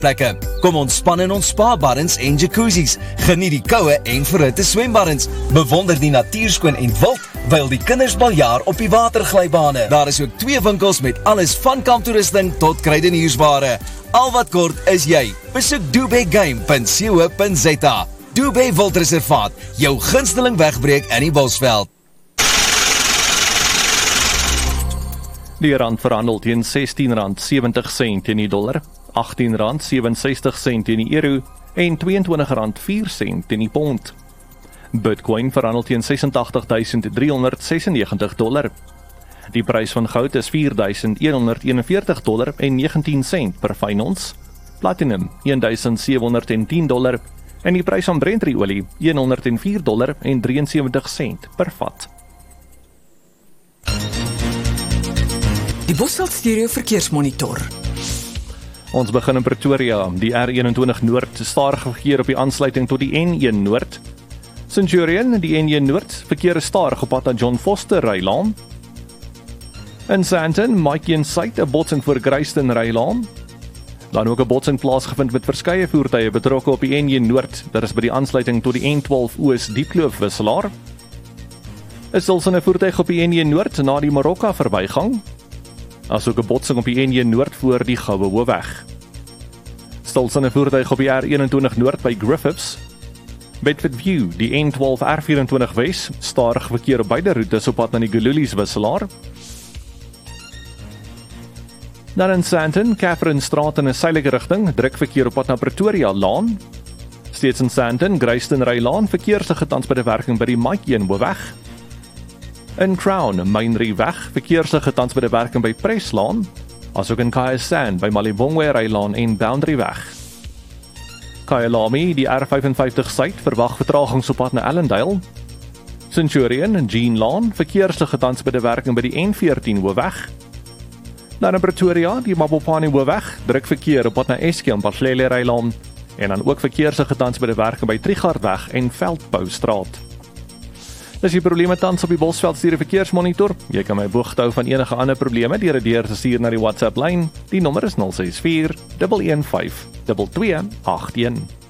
plekke. Kom ontspan in ons spa-baddens en jacuzzis. Geniet die koue en verhitte swembaddens. Bewonder die natuurskoon en wild, wyl die kinders baljaar op die waterglybane. Daar is ook 2 winkels met alles van kamptoerusting tot kruideniersware. Al wat kort is jy. Besoek dubegame.co.za. Dube Wildreservaat, jou gunsteling wegbreek in die Bosveld. Die rand verhandel teen R16.70 teen die dollar, R18.67 teen die euro en R22.04 teen die pond. Bitcoin verhandel teen $86,396. Die prys van goud is $4,141.19 per fyn ons. Platinum $1,710 en die prys van Brent-olie $104.73 per vat. Die Bosveld Stereo Verkeersmonitor. Ons begin in Pretoria, die R21 Noord, stadig verkeer op die aansluiting tot die N1 Noord. Centurion, die N1 Noord, verkeer is stadig op pad na John Foster Rylaan. In Sandton, Mike Suid, 'n botsing voor Grayston Rylaan. Dan ook 'n botsing plaasgevind met verskeie voertuie betrokke op die N1 Noord. Dit is by die aansluiting tot die N12 Oos Diepkloof wisselaar. Is stilsynne voertuig op die N1 Noord na die Marokka verbygang. Asook 'n botsing op die N1 Noord voor die Goue Hoofweg. Stilsynne voertuig op die R21 Noord by Griffiths. Bedford View, die N12 R24 Wes, stadig verkeer op beide roetes op pad na die Gululies wisselaar. Dan in Sandton, Catherine Straat in 'n suidelike rigting, druk verkeer op pad na Pretoria Laan. Steeds in Sandton, Grayston Rylaan, verkeer se getans by die werking by die Mike Hoofweg. In Crown, Mainrie weg, verkeer se getans by die werking by Preslaan, asook in Kaiasand by Malibongwe Rylaan en Boundary weg. Kyalami, die R55 suid, verwag vertragings op pad na Allendale. Centurion en Jean Laan, verkeer se getans by die werking by die N14 Hoofweg. Dan in Pretoria, die Mabopane Hoofweg, druk verkeer op pad na Eskom en Baslele Rylaan, en dan ook verkeer se getans by die werking by Trigardweg en Veldboustraat. Dis die probleme tans op die Bosveld Stereo Verkeersmonitor. Jy kan my boog hou van enige ander probleme deur 'n deur te stuur na die WhatsApp lyn. Die nommer is 064 115 2281.